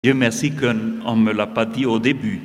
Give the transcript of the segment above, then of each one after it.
Dieu merci qu'on ne me l'a pas dit au début.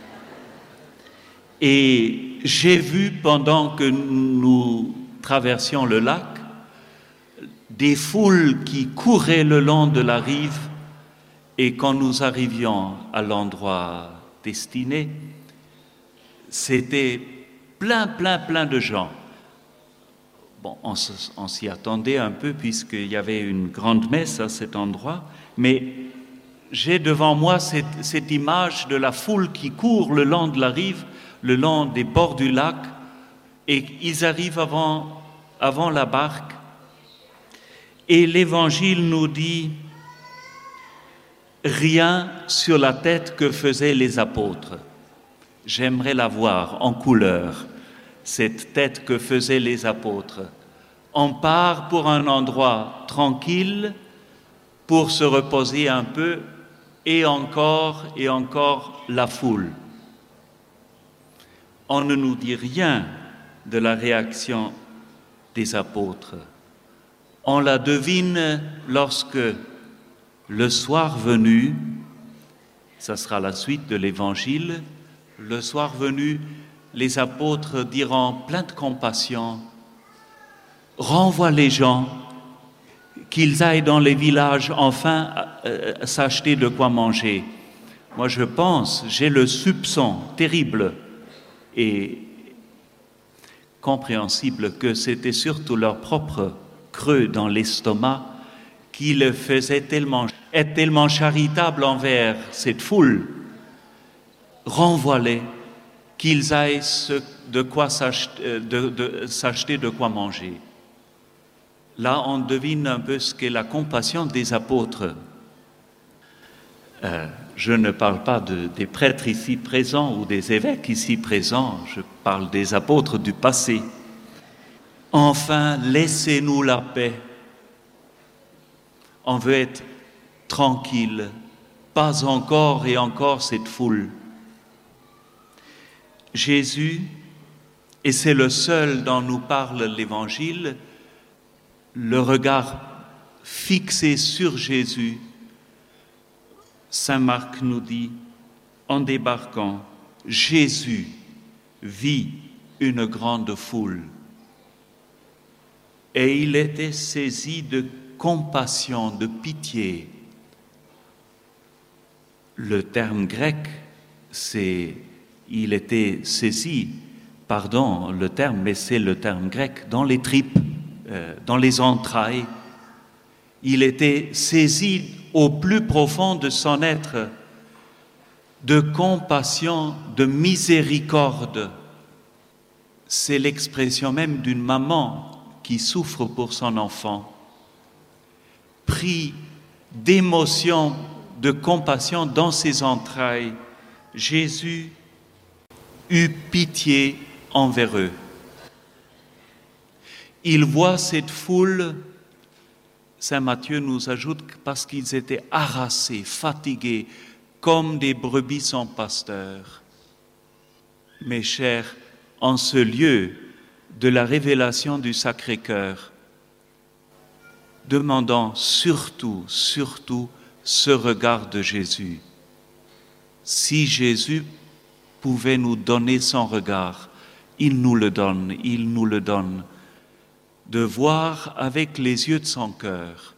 Et j'ai vu pendant que nous traversions le lac, des foules qui couraient le long de la rive, et quand nous arrivions à l'endroit destiné, c'était plein de gens. Bon, on s'y attendait un peu puisqu'il y avait une grande messe à cet endroit, mais j'ai devant moi cette image de la foule qui court le long de la rive, le long des bords du lac, et ils arrivent avant la barque. Et l'Évangile nous dit rien sur la tête que faisaient les apôtres. J'aimerais la voir en couleur, cette tête que faisaient les apôtres. On part pour un endroit tranquille, pour se reposer un peu, et encore la foule. On ne nous dit rien de la réaction des apôtres. On la devine lorsque, le soir venu, ça sera la suite de l'Évangile, le soir venu, les apôtres diront plein de compassion, renvoie les gens, qu'ils aillent dans les villages enfin s'acheter de quoi manger. Moi je pense, j'ai le soupçon terrible et compréhensible que c'était surtout leur propre creux dans l'estomac qui le faisait être tellement charitable envers cette foule. Renvoie-les, qu'ils aillent s'acheter de quoi manger. Là, on devine un peu ce qu'est la compassion des apôtres. Je ne parle pas des prêtres ici présents ou des évêques ici présents, je parle des apôtres du passé. Enfin, laissez-nous la paix. On veut être tranquille, pas encore et encore cette foule. Jésus, et c'est le seul dont nous parle l'Évangile, le regard fixé sur Jésus, Saint Marc nous dit, en débarquant, Jésus vit une grande foule et il était saisi de compassion, de pitié. Le terme grec, il était saisi, pardon le terme, mais c'est le terme grec, dans les tripes, dans les entrailles. Il était saisi au plus profond de son être, de compassion, de miséricorde. C'est l'expression même d'une maman qui souffre pour son enfant. Pris d'émotion, de compassion dans ses entrailles, Jésus eut pitié envers eux. Il voit cette foule, Saint Matthieu nous ajoute, parce qu'ils étaient harassés, fatigués, comme des brebis sans pasteur. Mes chers, en ce lieu de la révélation du Sacré-Cœur, demandons surtout ce regard de Jésus. Si Jésus pouvait nous donner son regard, il nous le donne, de voir avec les yeux de son cœur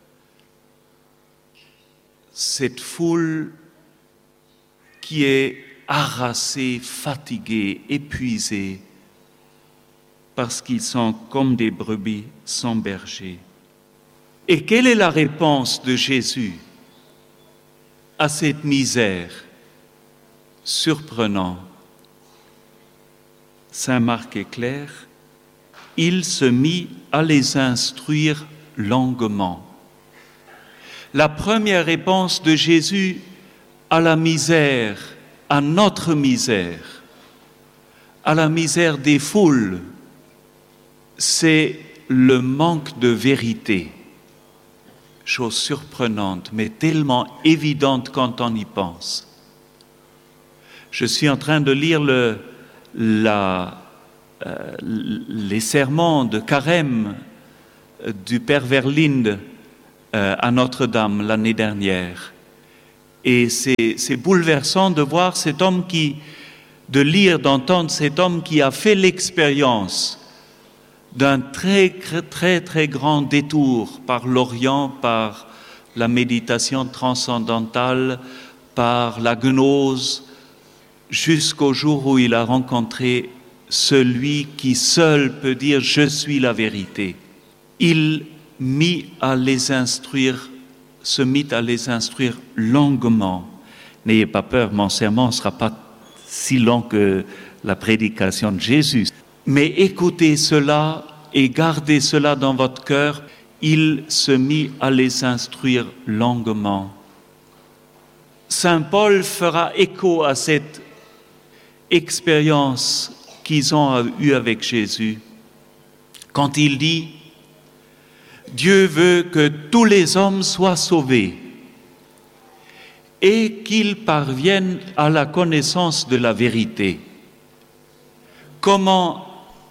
cette foule qui est harassée, fatiguée, épuisée, parce qu'ils sont comme des brebis sans berger. Et quelle est la réponse de Jésus à cette misère? Surprenant. Saint Marc est clair, il se mit à les instruire longuement. La première réponse de Jésus à la misère, à notre misère, à la misère des foules, c'est le manque de vérité. Chose surprenante, mais tellement évidente quand on y pense. Je suis en train de lire les sermons de Carême du Père Verlinde à Notre-Dame l'année dernière. Et c'est bouleversant de voir de lire, d'entendre cet homme qui a fait l'expérience d'un très, très, très grand détour par l'Orient, par la méditation transcendantale, par la gnose, jusqu'au jour où il a rencontré celui qui seul peut dire « Je suis la vérité ». Il se mit à les instruire longuement. N'ayez pas peur, mon sermon ne sera pas si long que la prédication de Jésus. Mais écoutez cela et gardez cela dans votre cœur. Il se mit à les instruire longuement. Saint Paul fera écho à cette expérience qu'ils ont eue avec Jésus quand il dit « Dieu veut que tous les hommes soient sauvés et qu'ils parviennent à la connaissance de la vérité. » Comment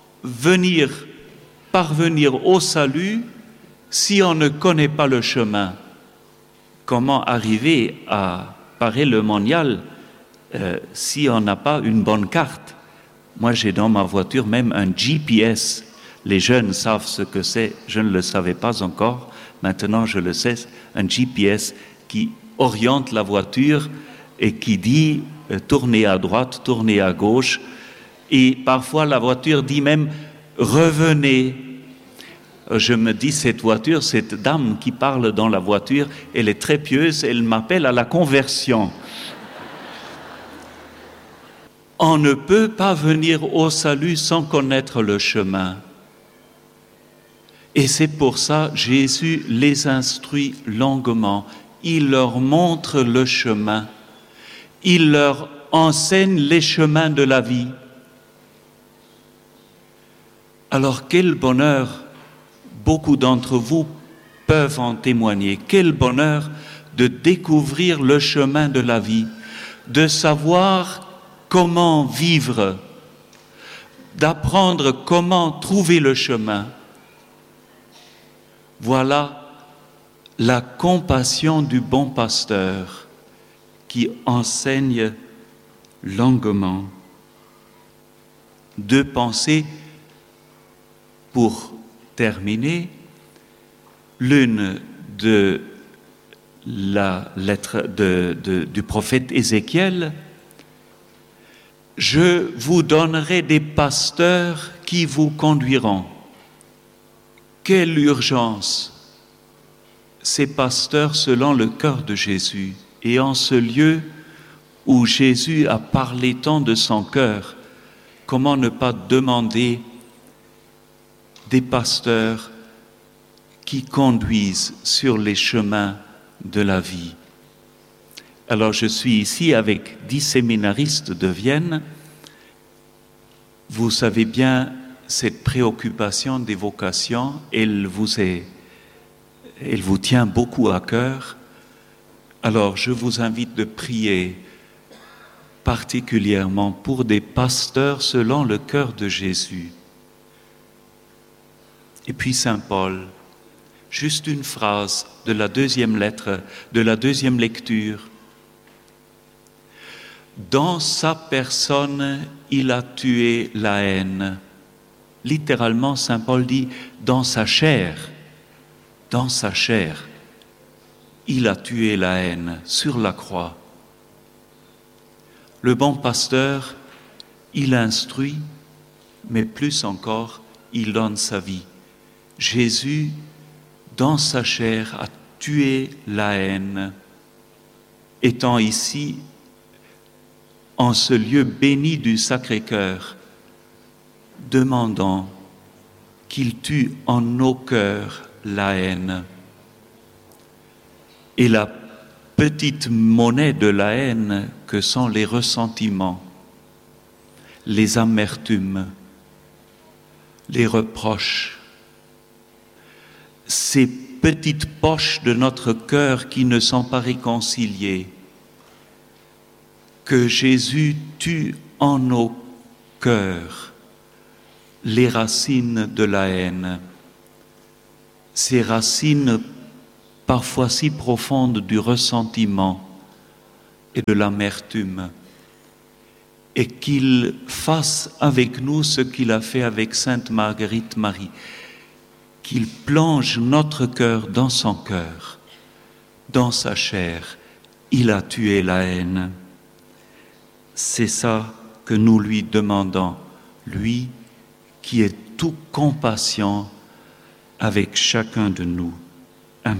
parvenir au salut si on ne connaît pas le chemin? Comment arriver à Paray-le-Monial si on n'a pas une bonne carte? Moi, j'ai dans ma voiture même un GPS. Les jeunes savent ce que c'est, je ne le savais pas encore. Maintenant, je le sais, un GPS qui oriente la voiture et qui dit tournez à droite, tournez à gauche. Et parfois, la voiture dit même revenez. Je me dis, cette dame qui parle dans la voiture, elle est très pieuse, elle m'appelle à la conversion. On ne peut pas venir au salut sans connaître le chemin. Et c'est pour ça que Jésus les instruit longuement. Il leur montre le chemin. Il leur enseigne les chemins de la vie. Alors quel bonheur, beaucoup d'entre vous peuvent en témoigner, quel bonheur de découvrir le chemin de la vie, de savoir comment vivre, d'apprendre comment trouver le chemin. Voilà la compassion du bon pasteur qui enseigne longuement. Deux pensées pour terminer, l'une de la lettre du prophète Ézéchiel. Je vous donnerai des pasteurs qui vous conduiront. Quelle urgence! Ces pasteurs selon le cœur de Jésus. Et en ce lieu où Jésus a parlé tant de son cœur, comment ne pas demander des pasteurs qui conduisent sur les chemins de la vie. Alors je suis ici avec 10 séminaristes de Vienne. Vous savez bien cette préoccupation des vocations, elle vous tient beaucoup à cœur. Alors je vous invite de prier particulièrement pour des pasteurs selon le cœur de Jésus. Et puis Saint Paul, juste une phrase de la deuxième lettre, de la deuxième lecture. Dans sa personne, il a tué la haine. Littéralement, Saint Paul dit, dans sa chair, il a tué la haine sur la croix. Le bon pasteur, il instruit, mais plus encore, il donne sa vie. Jésus, dans sa chair, a tué la haine. Étant ici, en ce lieu béni du Sacré-Cœur, demandons qu'il tue en nos cœurs la haine. Et la petite monnaie de la haine que sont les ressentiments, les amertumes, les reproches, ces petites poches de notre cœur qui ne sont pas réconciliées, que Jésus tue en nos cœurs les racines de la haine, ces racines parfois si profondes du ressentiment, et de l'amertume, et qu'il fasse avec nous ce qu'il a fait avec Sainte Marguerite Marie, qu'il plonge notre cœur dans son cœur, dans sa chair. Il a tué la haine. C'est ça que nous lui demandons, lui qui est tout compassion avec chacun de nous.